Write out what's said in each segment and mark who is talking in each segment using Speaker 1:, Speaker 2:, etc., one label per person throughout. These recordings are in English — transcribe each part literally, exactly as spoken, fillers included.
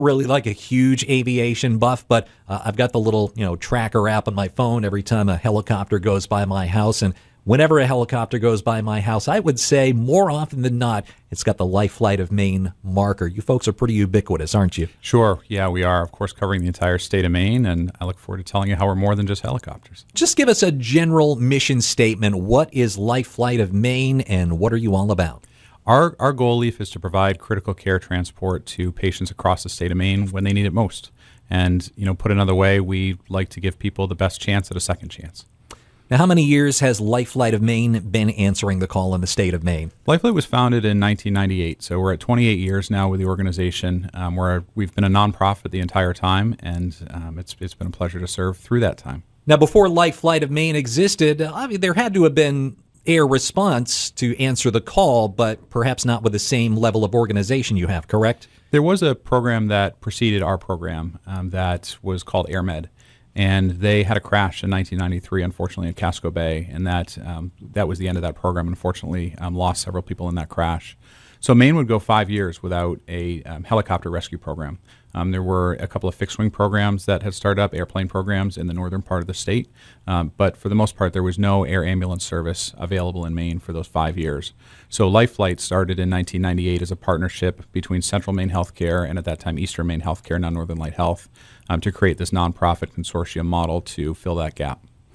Speaker 1: really like a huge aviation buff, but uh, I've got the little, you know, tracker app on my phone every time a helicopter goes by my house. And whenever a helicopter goes by my house, I would say more often than not, it's got the Life Flight of Maine marker. You folks are pretty ubiquitous, aren't you?
Speaker 2: Sure. Yeah, we are, of course, covering the entire state of Maine, and I look forward to telling you how we're more than just helicopters.
Speaker 1: Just give us a general mission statement. What is Life Flight of Maine, and what are you all about?
Speaker 2: Our our goal, Leaf, is to provide critical care transport to patients across the state of Maine when they need it most. And, you know, put another way, we like to give people the best chance at a second chance.
Speaker 1: Now, how many years has Life Flight of Maine been answering the call in the state of Maine?
Speaker 2: Life Flight was founded in nineteen ninety-eight, so we're at twenty-eight years now with the organization. Um, we're, we've been a nonprofit the entire time, and um, it's it's been a pleasure to serve through that time.
Speaker 1: Now, before Life Flight of Maine existed, I mean, there had to have been air response to answer the call, but perhaps not with the same level of organization you have, correct?
Speaker 2: There was a program that preceded our program um, that was called AirMed, and they had a crash in nineteen ninety-three, unfortunately, in Casco Bay, and that um, that was the end of that program. Unfortunately, um, lost several people in that crash. So Maine would go five years without a um, helicopter rescue program. Um, there were a couple of fixed-wing programs that had started up, airplane programs in the northern part of the state, um, but for the most part, there was no air ambulance service available in Maine for those five years. So Life Flight started in nineteen ninety-eight as a partnership between Central Maine Healthcare and at that time Eastern Maine Healthcare, now Northern Light Health, um, to create this nonprofit consortium model to fill that gap.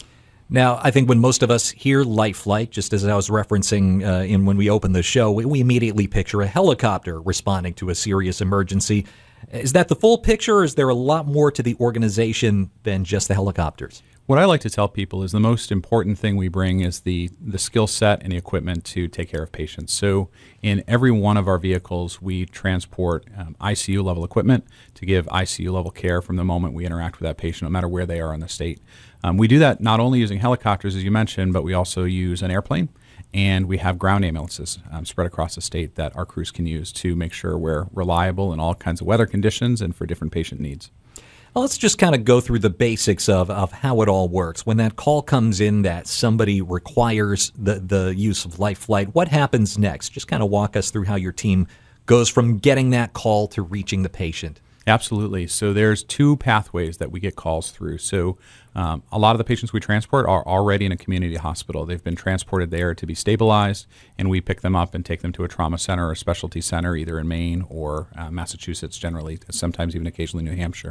Speaker 1: Now, I think when most of us hear Life Flight, just as I was referencing uh, in when we opened the show, we, we immediately picture a helicopter responding to a serious emergency. Is that the full picture, or is there a lot more to the organization than just the helicopters?
Speaker 2: What I like to tell people is the most important thing we bring is the, the skill set and the equipment to take care of patients. So in every one of our vehicles, we transport um, I C U level equipment to give I C U level care from the moment we interact with that patient, no matter where they are in the state. Um, we do that not only using helicopters, as you mentioned, but we also use an airplane, and we have ground ambulances um, spread across the state that our crews can use to make sure we're reliable in all kinds of weather conditions and for different patient needs.
Speaker 1: Well, let's just kind of go through the basics of, of how it all works. When that call comes in that somebody requires the, the use of Life Flight, what happens next? Just kind of walk us through how your team goes from getting that call to reaching the patient.
Speaker 2: Absolutely. So there's two pathways that we get calls through. So um, a lot of the patients we transport are already in a community hospital. They've been transported there to be stabilized, and we pick them up and take them to a trauma center or a specialty center, either in Maine or uh, Massachusetts generally, sometimes even occasionally New Hampshire.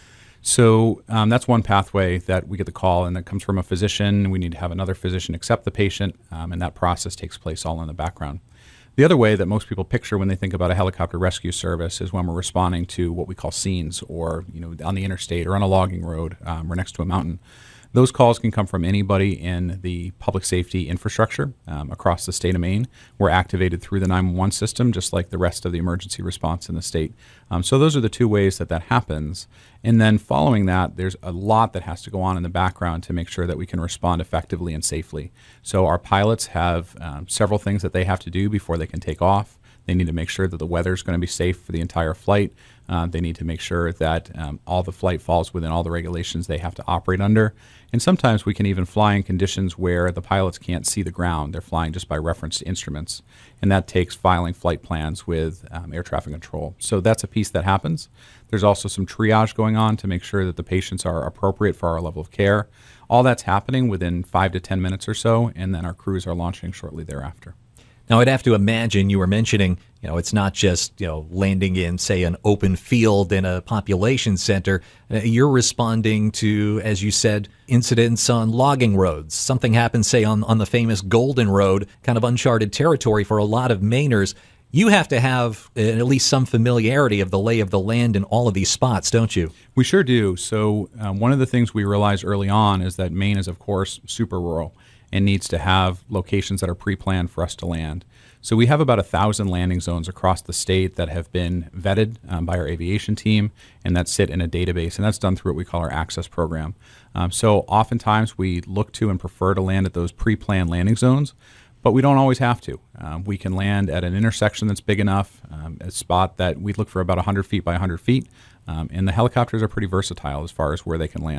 Speaker 2: So um, that's one pathway that we get the call, and that comes from a physician. We need to have another physician accept the patient, um, and that process takes place all in the background. The other way that most people picture when they think about a helicopter rescue service is when we're responding to what we call scenes, or you know, on the interstate or on a logging road um, or next to a mountain. Those calls can come from anybody in the public safety infrastructure um, across the state of Maine. We're activated through the nine one one system, just like the rest of the emergency response in the state. Um, so those are the two ways that that happens. And then following that, there's a lot that has to go on in the background to make sure that we can respond effectively and safely. So our pilots have um, several things that they have to do before they can take off. They need to make sure that the weather is going to be safe for the entire flight. Uh, they need to make sure that um, all the flight falls within all the regulations they have to operate under. And sometimes we can even fly in conditions where the pilots can't see the ground. They're flying just by reference to instruments. And that takes filing flight plans with um, air traffic control. So that's a piece that happens. There's also some triage going on to make sure that the patients are appropriate for our level of care. All that's happening within five to ten minutes or so, and then our crews are launching shortly thereafter.
Speaker 1: Now, I'd have to imagine you were mentioning, you know, it's not just, you know, landing in, say, an open field in a population center. Uh, you're responding to, as you said, incidents on logging roads. Something happens, say, on, on the famous Golden Road, kind of uncharted territory for a lot of Mainers. You have to have uh, at least some familiarity of the lay of the land in all of these spots, don't you?
Speaker 2: We sure do. So um, one of the things we realized early on is that Maine is, of course, super rural and needs to have locations that are pre-planned for us to land. So we have about a thousand landing zones across the state that have been vetted um, by our aviation team and that sit in a database, and that's done through what we call our access program. Um, so oftentimes we look to and prefer to land at those pre-planned landing zones, but we don't always have to. Um, we can land at an intersection that's big enough, um, a spot that we look for about one hundred feet by one hundred feet, um, and the helicopters are pretty versatile as far as where they can land.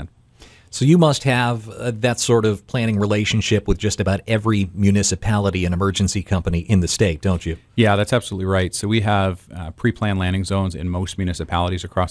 Speaker 1: So you must have uh, that sort of planning relationship with just about every municipality and emergency company in the state, don't you?
Speaker 2: Yeah, that's absolutely right. So we have uh, pre-planned landing zones in most municipalities across